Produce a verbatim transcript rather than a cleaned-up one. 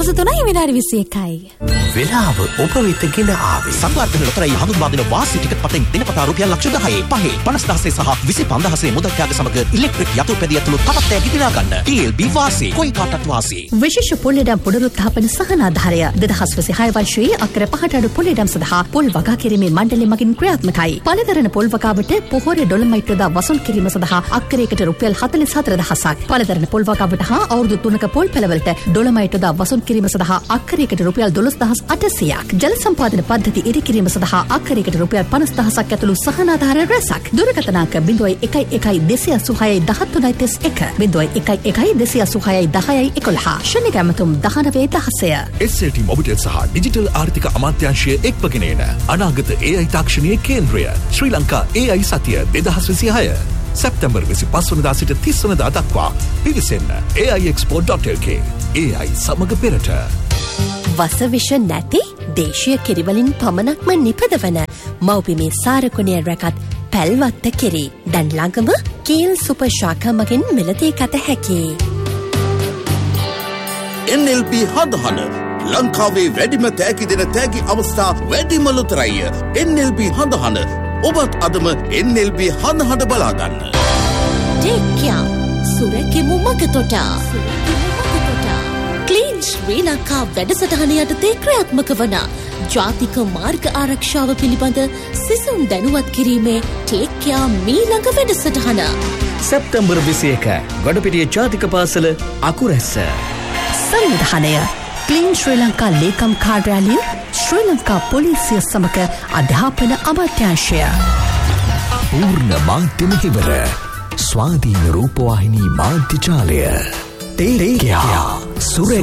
කොටස තුනයි විනාඩි විසි එකයි. වෙලාව ඔබ වෙත ගෙන ආවේ. සංවර්ධන ලොතරැයි හඳුන්වා දෙන වාසි ටිකට් පතෙන් දිනපතා රුපියල් ලක්ෂ දහයේ පහේ පනස් දහසේ සහ විසි පන්දහසේ මුදල් ත්‍යාග සමග ඉලෙක්ට්‍රික් යතුරුපැදිය ඇතුළු තවත් ඈ ගිනිනා ගන්න. ටී එල් බී වාසි කොයි කාටත් වාසි. විශේෂ පොල්ලෙඩම් පුනරුත්ථාපන සහනාධාරය දෙදහස් විසිහය වර්ෂයේ අක්කර පහට අඩු පොල්ලෙඩම් සඳහා පොල් වගා කිරීමේ මණ්ඩලය මගින් ක්‍රියාත්මකයි. පළදරන පොල් වගාවට පොහොර ඩොලමයිට් යොදා වසූල් කිරීම සඳහා අක්කරයකට රුපියල් හතළිස් හතර දහසක්. පළදරන පොල් වගාවට හා අවුරුදු තුනක පොල් පැලවලට ඩොලමයිට් යොදා වසූල් කිරීම සඳහා අක්කරයකට රුපියල් දොළොස් දහස් අටසියයක්. ජල සම්පාදන පද්ධති ඉරි කිරීම සඳහා අක්කරයකට රුපියල් පනස් දහසක් ඇතුළු සහනාධාර රැසක්. දුරකථන අංක ज़ीरो एक एक दो आठ छह දහතුනයි තිස් එක ज़ीरो एक एक दो आठ छह දහයයි එකොළහ. ශනික ඇමතුම් දහනවය දහසය. එස් එල් ටී මොබිටෙල් සහ ඩිජිටල් ආර්ථික අමාත්‍යාංශය එක්වගෙන එන අනාගත ඒ ආයි තාක්ෂණීය කේන්ද්‍රය ශ්‍රී ලංකා ඒ ආයි සතිය දෙදහස් විසිහය සැප්තැම්බර් විසිපස් වනදා සිට තිස් වනදා දක්වා පිවිසෙන්න ඒ ආයි එක්ස්පෝ ඩොට් එල් කේ. ඒ ආයි සමග පෙරට. වසවිෂ නැති දේශීය කිරිවලින් පමණක්ම නිපදවන මව්බිමේ සාරකුණය රැකත් පැල්වත්ත කෙරි දැන් ළඟම කීල් සුපර් ශාඛා මගින් මිලදී ගත හැකි. එන් එල් බී හඳහන ලංකාවේ වැඩිම තෑගි දෙන තෑගි අවස්ථා වැඩිම ලොතරැයි එන් එල් බී හඳහන. ඔබත් අදම එන් එල් බී හඳහන බලාගන්න. ටෙක්කියා සුරකිමු මගතොට ක්ලීන් ශ්‍රී ලංකා වැඩසටහන යටතේ ක්‍රියාත්මක වන ජාතික මාර්ග ආරක්ෂාව පිළිබඳ සිසුන් දැනුවත් කිරීමේ ටේක්කියා මීළඟ වැඩසටහන සැප්තැම්බර් විසි එක ගොඩපිටිය ජාතික පාසල අකුරැස්ස. සංවිධානය ක්ලීන් ශ්‍රී ලංකා ලේකම් කාර්යාලය ශ්‍රී ලංකා පොලිසිය සමග අධ්‍යාපන අමාත්‍යාංශය. පූර්ණ මාධ්‍ය මෙහෙවර ස්වාධීන රූපවාහිනී මාධ්‍ය ජාලය. ටේක්කියා සුර